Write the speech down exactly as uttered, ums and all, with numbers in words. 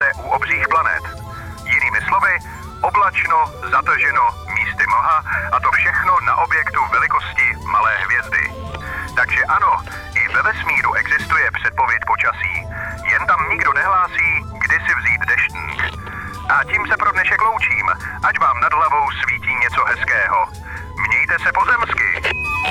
u obřích planet. Jinými slovy, oblačno, zataženo, místy mlha a to všechno na objektu velikosti malé hvězdy. Takže ano, i ve vesmíru existuje předpověď počasí, jen tam nikdo nehlásí, kdy si vzít deštník. A tím se pro dnešek loučím, ať vám nad hlavou svítí něco hezkého. Mějte se pozemsky.